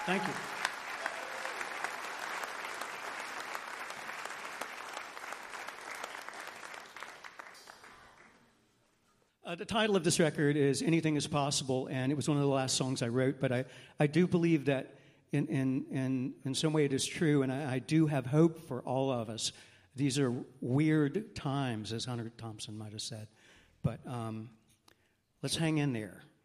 Thank you. The title of this record is Anything is Possible, and it was one of the last songs I wrote, but I do believe that in some way it is true, and I do have hope for all of us. These are weird times, as Hunter Thompson might have said, but let's hang in there.